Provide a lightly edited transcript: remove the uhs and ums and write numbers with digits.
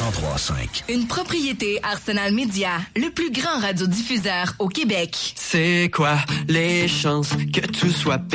103.5. Une propriété Arsenal Media, le plus grand radiodiffuseur au Québec. C'est quoi les chances que tout soit